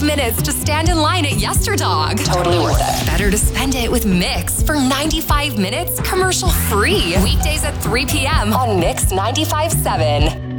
minutes to stand in line at Yesterdog. Totally worth it. Better to spend it with Mix for 95 minutes commercial free. Weekdays at 3 p.m. on Mix 95.7.